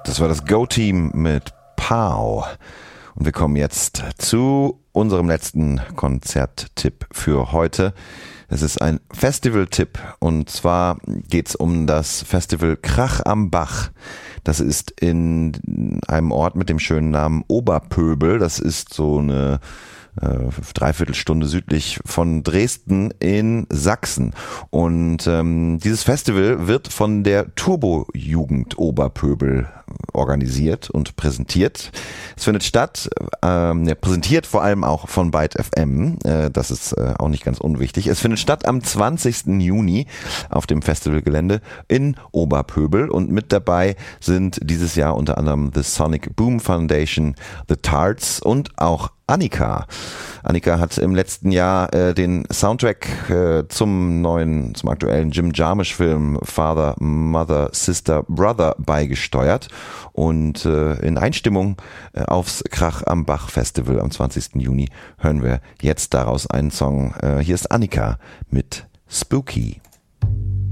Das war das Go-Team mit Pow. Und wir kommen jetzt zu unserem letzten Konzerttipp für heute. Es ist ein Festivaltipp und zwar geht's um das Festival Krach am Bach. Das ist in einem Ort mit dem schönen Namen Oberpöbel. Das ist so eine Dreiviertelstunde südlich von Dresden in Sachsen. Und dieses Festival wird von der Turbo-Jugend Oberpöbel organisiert und präsentiert. Es findet statt, präsentiert vor allem auch von Byte FM, das ist auch nicht ganz unwichtig. Es findet statt am 20. Juni auf dem Festivalgelände in Oberpöbel und mit dabei sind dieses Jahr unter anderem The Sonic Boom Foundation, The Tarts und auch Annika. Annika hat im letzten Jahr den Soundtrack zum aktuellen Jim Jarmusch-Film Father, Mother, Sister, Brother beigesteuert und in Einstimmung aufs Krach am Bach Festival am 20. Juni hören wir jetzt daraus einen Song. Hier ist Annika mit Spooky.